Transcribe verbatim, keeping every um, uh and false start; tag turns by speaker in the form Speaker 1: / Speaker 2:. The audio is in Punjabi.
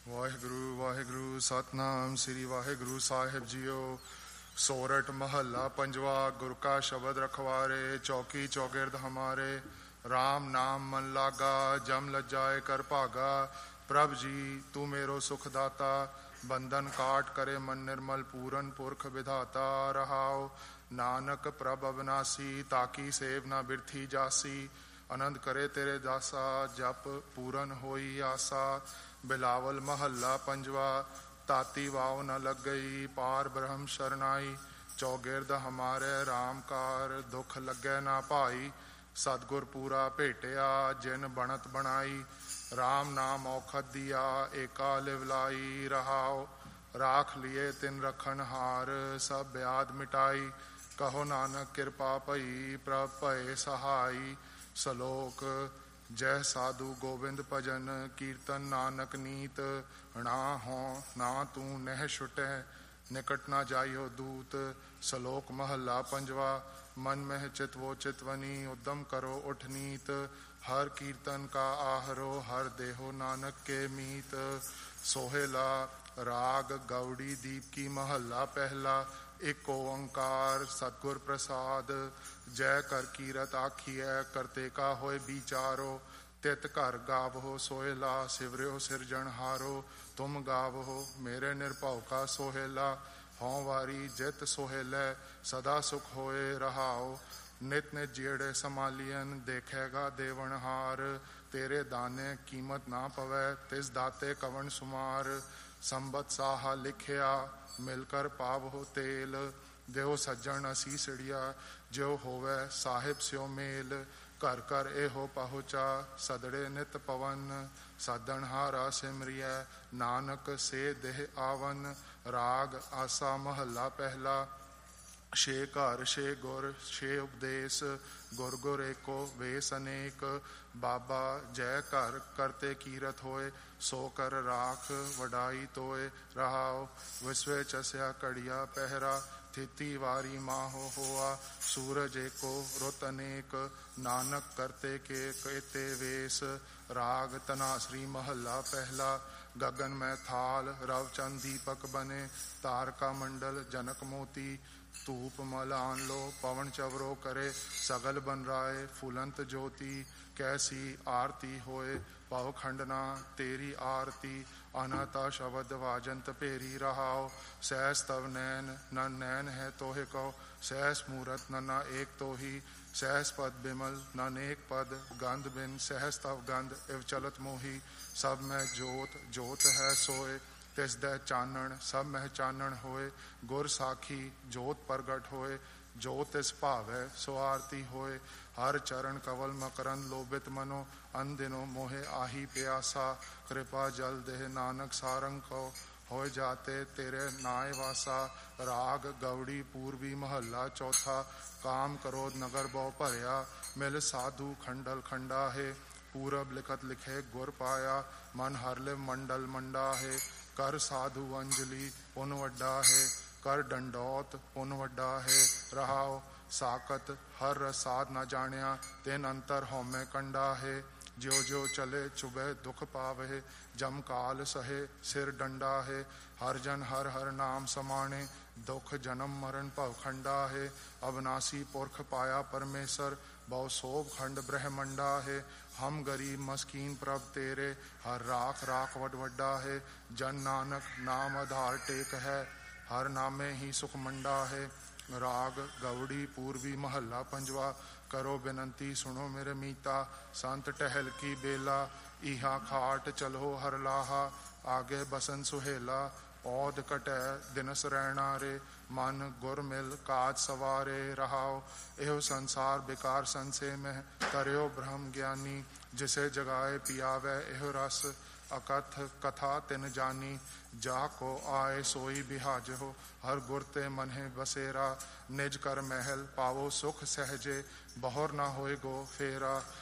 Speaker 1: ਵਾਹਿਗੁਰੂ ਵਾਹਿਗੁਰੂ ਸਤਨਾਮ ਸ੍ਰੀ ਵਾਹਿਗੁਰੂ ਸਾਹਿਬ ਜੀਓ। ਸੋਰਠ ਮਹੱਲਾ ਪੰਜਵਾ। ਗੁਰ ਕਾ ਸ਼ਬਦ ਰਖਵਾਰੇ, ਚੌਕੀ ਚੌਗਿਰਦ ਹਮਾਰੇ। ਰਾਮ ਨਾਮ ਮਨ ਲਾਗਾ, ਜਮ ਲੱਜਾਏ ਕਰ ਭਾਗਾ। ਪ੍ਰਭ ਜੀ ਤੂੰ ਮੇਰੋ ਸੁਖ ਦਾਤਾ, ਬੰਧਨ ਕਾਟ ਕਰੇ ਮਨ ਨਿਰਮਲ। ਪੂਰਨ ਪੁਰਖ ਵਿਧਾਤਾ ਰਹਾਓ। ਨਾਨਕ ਪ੍ਰਭ ਅਬਨਾਸੀ, ਤਾਕੀ ਸੇਵ ਨਾ ਬਿਰਥੀ ਜਾਸੀ। ਆਨੰਦ ਕਰੇ ਤੇਰੇ ਦਾਸਾ, ਜਪ ਪੂਰਨ ਹੋਈ ਆਸਾ। ਬਿਲਾਵਲ ਮਹੱਲਾ ਪੰਜਵਾ। ਤਾਤੀ ਵਾਉ ਨ ਲੱਗਈ, ਪਾਰ ਬ੍ਰਹਮ ਸ਼ਰਨਾਈ। ਚੌਗਿਰਦ ਹਮਾਰੇ ਰਾਮ ਕਾਰ, ਦੁਖ ਲੱਗੇ ਨਾ ਭਾਈ। ਸਤਿਗੁਰ ਪੂਰਾ ਭੇਟਿਆ, ਜਿਨ ਬਣਤ ਬਣਾਈ। ਰਾਮ ਨਾਮ ਔਖਦ ਦੀਆ, ਏਕਾ ਲਿਵਲਾਈ ਰਹਾਓ। ਰਾਖ ਲਿਏ ਤਿਨ ਰਖਣ ਹਾਰ, ਸਭ ਬਿਆਦ ਮਿਟਾਈ। ਕਹੋ ਨਾਨਕ ਕਿਰਪਾ ਭਈ, ਪ੍ਰਭ ਭਏ ਸਹਾਈ। ਸਲੋਕ। ਜੈ ਸਾਧੂ ਗੋਬਿੰਦ ਭਜਨ, ਕੀਰਤਨ ਨਾਨਕ ਨੀਤ। ਨਾ ਹੋਂ ਨਾ ਤੂੰ ਨਹਿ ਛੁਟੈ, ਨਿਕਟ ਨਾ ਜਾਇਓ ਦੂਤ। ਸਲੋਕ ਮਹੱਲਾ ਪੰਜਵਾ। ਮਨ ਮਹਿ ਚਿਤਵੋ ਚਿਤਵਨੀ, ਉਦਮ ਕਰੋ ਉਠ ਨੀਤ। ਹਰ ਕੀਰਤਨ ਕਾ ਆਹਰੋ, ਹਰ ਦੇਹੋ ਨਾਨਕ ਕੇ ਮੀਤ। ਸੋਹਿਲਾ। ਰਾਗ ਗੌੜੀ ਦੀਪ ਕੀ ਮਹੱਲਾ ਪਹਿਲਾ। ਇੱਕ ਓੰਕਾਰ ਸਤਿਗੁਰ ਪ੍ਰਸਾਦ। ਜੈ ਕਰ ਕੀਰਤ ਆਖੀਐ, ਕਰਤੇ ਕਾ ਹੋਏ ਵਿਚਾਰੋ। ਤਿਤ ਘਰ ਗਾਵੋ ਸੋਹਿਲਾ, ਸਿਵਰਿਓ ਸਿਰਜਣਹਾਰੋ। ਤੁਮ ਗਾਵੋ ਮੇਰੇ ਨਿਰਭਉ ਕਾ ਸੋਹਿਲਾ। ਹਉ ਵਾਰੀ ਜਿਤ ਸੋਹਿਲੈ, ਸਦਾ ਸੁਖ ਹੋਏ ਰਹਾਓ। ਨਿਤ ਨਿਤ ਜਿਹੜੇ ਸੰਭਾਲੀਐਨ, ਦੇਖੇਗਾ ਦੇਵਨਹਾਰ। ਤੇਰੇ ਦਾਨੇ ਕੀਮਤ ਨਾ ਪਵੈ, ਤਿਸ ਦਾਤੇ ਕਵਣ ਸੁਮਾਰ। ਸੰਬਤ ਸਾਹਾ ਲਿਖਿਆ, ਮਿਲ ਕਰ ਪਾਵੋ ਤੇਲ। ਦਿਓ ਸੱਜਣ ਅਸੀਸੜੀਆ, ਜਿਉ ਹੋਵੇ ਸਾਹਿਬ ਸਿਓ ਮੇਲ। ਘਰ ਘਰ ਇਹੋ ਪਹੁੰਚਾ, ਸਦੜੇ ਨਿਤ ਪਵਨ। ਸਾਧਨਹਾਰਾ ਸਿਮਰਿਐ, ਨਾਨਕ ਸੇ ਦੇਹ ਆਵਨ। ਰਾਗ ਆਸਾ ਮਹੱਲਾ ਪਹਿਲਾ। ਛੇ ਘਰ ਛੇ ਗੁਰ ਛੇ ਉਪਦੇਸ਼, ਗੁਰ ਗੁਰ ਏਕੋ ਵੇਸ ਅਨੇਕ। ਬਾਬਾ ਜੈ ਘਰ ਕਰਤੇ ਕੀਰਤ ਹੋਏ, ਸੋ ਕਰ ਰਾਖ ਵਡਾਈ ਤੋਏ ਰਹਾਓ। ਵਿਸਵੇ ਚਸਿਆ ਘੜੀਆ ਪਹਿਰਾ, ਥਿਤੀ ਵਾਰੀ ਮਾਹੋ ਹੋਆ। ਸੂਰਜ ਏਕੋ ਰੁੱਤ ਅਨੇਕ, ਨਾਨਕ ਕਰਤੇ ਕੇ ਕੇਤੇ ਵੇਸ। ਰਾਗ ਤਨਾਸਰੀ ਮਹੱਲਾ ਪਹਿਲਾ। ਗगन में थाल रव चंद दीपक बने, तारका मंडल जनक मोती। धूप मल आन लो पवन चवरो करे, सगल बन राय फुलंत ज्योति। कैसी आरती होए पव खंडना, तेरी आरती। अनहता शब्द वाजंत पेरी रहाओ। सहस तव नैन न नैन है तोहे कहो, सहस मूरत न न एक तो ही। सहस पद बिमल न नेक पद, गंध बिन सहस तव गंध इव चलत मोही। सब में जोत जोत है सोए, तिस दै चानण सब मह चानण होए। गुर साखी जोत प्रगट होए, जो तिस भावै सो आरती होए। हर चरण कवल मकरंद लोभित मनो, अन दिनो मोहे आही प्यासा। कृपा जल देह नानक सारंग को, होए जाते तेरे नाय वासा। राग गौड़ी पूर्वी महल्ला चौथा। काम क्रोध नगर बहु भरिया, मिल साधु खंडल खंडा है। पूरब लिखत लिखे गुर पाया, मन हर लिव मंडल मंडा है। कर साधु अंजलि पुन वड्डा है, कर डंडौत पुन वड्डा है रहाओ। साकत हर रसाद न जानिया, तेन अंतर होमे कंडा है। ज्यो ज्यो चले चुबे दुख पावे, जम काल सहे सिर डंडा है। हर जन हर हर नाम समाने, दुख जन्म मरण भव खंडा है। अविनाशी पुरख पाया परमेश्वर, बहु सोभ खंड ब्रह्मंडा है। हम गरीब मस्कीन प्रभ तेरे, हर राख राख वड वड्डा है। जन नानक नाम आधार टेक है, हर नामे ही सुख मंडा है। राग गौड़ी पूर्वी महल्ला पंजवा। करो बिनंती सुनो मेरे मीता, संत टहल की बेला। इहा खाट चलो हर लाहा, आगे बसन सुहेला। औध कटै दिनस रहना रे, मन गुर मिल काज सवारे रहाओ। एहो संसार बेकार संसे में, करियो ब्रह्म ज्ञानी। जिसे जगाए पियावे एहो रस, अकथ कथा तिन जानी। जाको आए सोई बिहाज हो, हर गुर ते मन है बसेरा। निज कर महल पावो सुख सहजे, बहुर ना होए गो फेरा।